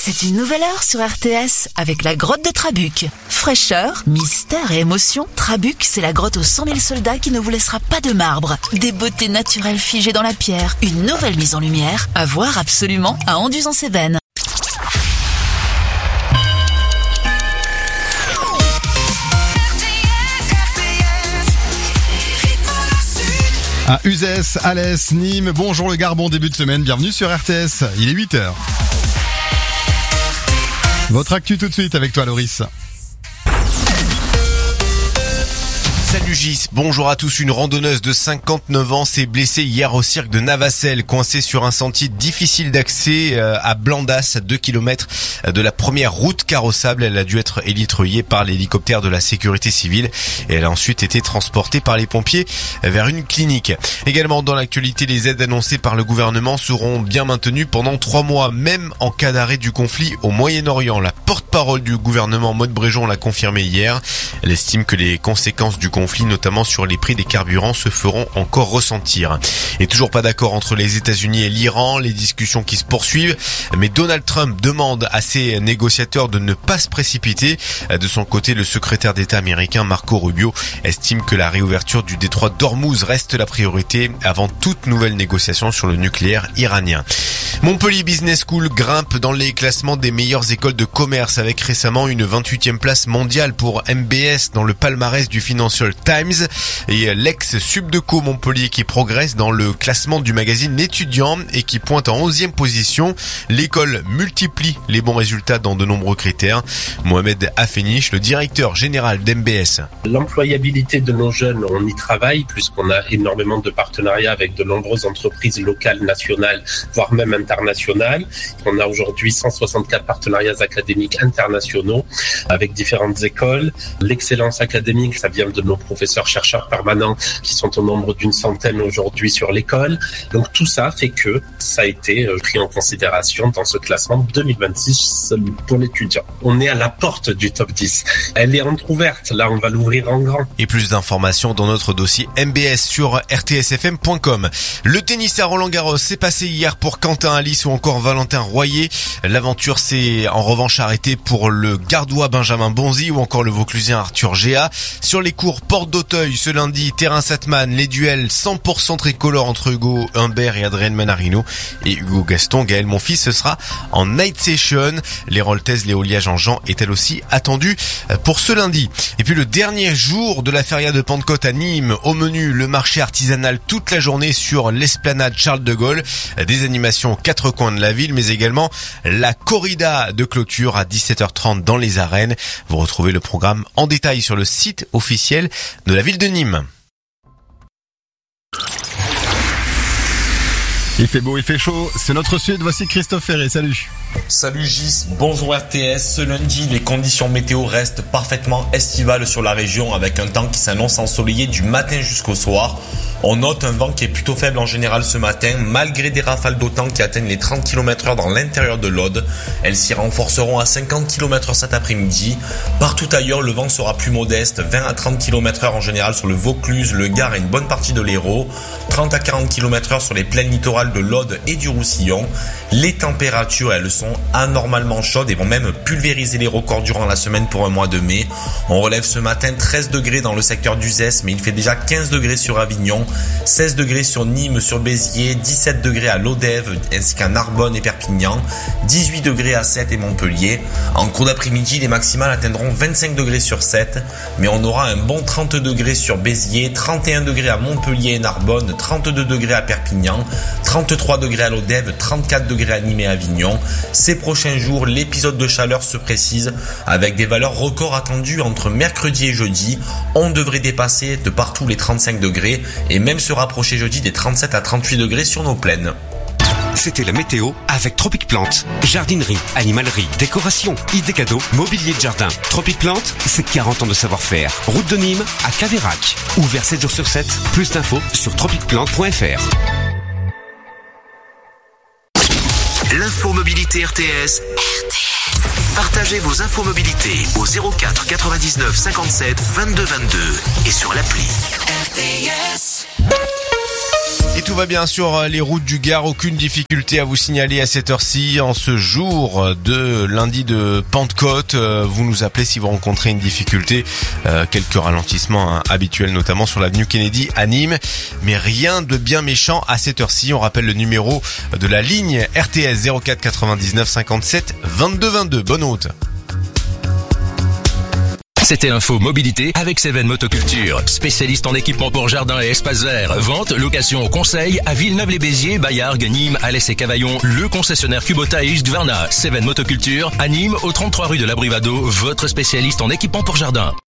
C'est une nouvelle heure sur RTS avec la grotte de Trabuc. Fraîcheur, mystère et émotion, Trabuc, c'est la grotte aux 100 000 soldats qui ne vous laissera pas de marbre. Des beautés naturelles figées dans la pierre, une nouvelle mise en lumière, à voir absolument à Anduze-en-Cévennes. À Uzès, Alès, Nîmes, bonjour le Garbon, début de semaine, bienvenue sur RTS, il est 8h. Votre actu tout de suite avec toi Loris. Salut Gis, bonjour à tous. Une randonneuse de 59 ans s'est blessée hier au cirque de Navacelles, coincée sur un sentier difficile d'accès à Blandas, à 2 km de la première route carrossable. Elle a dû être élitreuillée par l'hélicoptère de la sécurité civile et elle a ensuite été transportée par les pompiers vers une clinique. Également dans l'actualité, les aides annoncées par le gouvernement seront bien maintenues pendant 3 mois, même en cas d'arrêt du conflit au Moyen-Orient. La porte-parole du gouvernement, Maud Bréjon, l'a confirmé hier. Elle estime que les conséquences du conflit, notamment sur les prix des carburants, se feront encore ressentir. Et toujours pas d'accord entre les États-Unis et l'Iran, les discussions qui se poursuivent, mais Donald Trump demande à ses négociateurs de ne pas se précipiter. De son côté, le secrétaire d'État américain Marco Rubio estime que la réouverture du détroit d'Ormuz reste la priorité avant toute nouvelle négociation sur le nucléaire iranien. Montpellier Business School grimpe dans les classements des meilleures écoles de commerce avec récemment une 28e place mondiale pour MBS dans le palmarès du Financial Times et l'ex-Subdeco Montpellier qui progresse dans le classement du magazine L'Étudiant et qui pointe en 11e position. L'école multiplie les bons résultats dans de nombreux critères. Mohamed Afenich, le directeur général d'MBS. L'employabilité de nos jeunes, on y travaille puisqu'on a énormément de partenariats avec de nombreuses entreprises locales, nationales, voire même internationales. On a aujourd'hui 164 partenariats académiques internationaux avec différentes écoles. L'excellence académique, ça vient de nos professeurs chercheurs permanents qui sont au nombre d'une centaine aujourd'hui sur l'école. Donc tout ça fait que ça a été pris en considération dans ce classement 2026 pour l'étudiant. On est à la porte du top 10. Elle est entrouverte, là on va l'ouvrir en grand. Et plus d'informations dans notre dossier MBS sur rtsfm.com. Le tennis à Roland-Garros s'est passé hier pour Quentin Alice ou encore Valentin Royer. L'aventure s'est en revanche arrêtée pour le Gardois Benjamin Bonzi ou encore le Vauclusien Arthur Géa. Sur les cours Porte d'Auteuil ce lundi, terrain Satman, les duels 100% tricolores entre Hugo Humbert et Adrien Manarino et Hugo Gaston. Gaël Monfils, ce sera en night session. Les Roltaises Léolia Jean-Jean est elle aussi attendue pour ce lundi. Et puis le dernier jour de la feria de Pentecôte à Nîmes, au menu le marché artisanal toute la journée sur l'esplanade Charles de Gaulle. Des animations aux 4 coins de la ville, mais également la corrida de clôture à 17h30 dans les arènes. Vous retrouvez le programme en détail sur le site officiel de la ville de Nîmes. Il fait beau, il fait chaud, c'est notre sud, voici Christophe Ferré, salut. Salut Gis, bonjour RTS. Ce lundi, les conditions météo restent parfaitement estivales sur la région avec un temps qui s'annonce ensoleillé du matin jusqu'au soir. On note un vent qui est plutôt faible en général ce matin, malgré des rafales d'automne qui atteignent les 30 km/h dans l'intérieur de l'Aude. Elles s'y renforceront à 50 km/h cet après-midi. Partout ailleurs, le vent sera plus modeste, 20 à 30 km/h en général sur le Vaucluse, le Gard et une bonne partie de l'Hérault, 30 à 40 km/h sur les plaines littorales de l'Aude et du Roussillon. Les températures, elles sont anormalement chaudes et vont même pulvériser les records durant la semaine pour un mois de mai. On relève ce matin 13 degrés dans le secteur d'Uzès, mais il fait déjà 15 degrés sur Avignon, 16 degrés sur Nîmes, sur Béziers, 17 degrés à Lodève ainsi qu'à Narbonne et Perpignan, 18 degrés à Sète et Montpellier. En cours d'après-midi, les maximales atteindront 25 degrés sur Sète, mais on aura un bon 30 degrés sur Béziers, 31 degrés à Montpellier et Narbonne, 32 degrés à Perpignan, 33 degrés à Lodève, 34 degrés à Nîmes et Avignon. Ces prochains jours, l'épisode de chaleur se précise avec des valeurs records attendues entre mercredi et jeudi. On devrait dépasser de partout les 35 degrés et même se rapprocher jeudi des 37 à 38 degrés sur nos plaines. C'était la météo avec Tropic Plante. Jardinerie, animalerie, décoration, idées cadeaux, mobilier de jardin. Tropic Plante, c'est 40 ans de savoir-faire. Route de Nîmes à Caveyrac. Ouvert 7 jours sur 7. Plus d'infos sur tropicplante.fr. L'info mobilité RTS. Partagez vos infos mobilité au 04 99 57 22 22 et sur l'appli RTS. Et tout va bien sur les routes du Gard, aucune difficulté à vous signaler à cette heure-ci. En ce jour de lundi de Pentecôte, vous nous appelez si vous rencontrez une difficulté. Quelques ralentissements habituels, notamment sur l'avenue Kennedy à Nîmes. Mais rien de bien méchant à cette heure-ci. On rappelle le numéro de la ligne RTS 04 99 57 22 22. Bonne route. C'était l'info mobilité avec Seven Motoculture, spécialiste en équipement pour jardin et espace vert. Vente, location, conseil à Villeneuve-les-Béziers, Baillargues, Nîmes, Alès et Cavaillon. Le concessionnaire Kubota et Husqvarna. Seven Motoculture à Nîmes, au 33 rue de l'Abrivado, votre spécialiste en équipement pour jardin.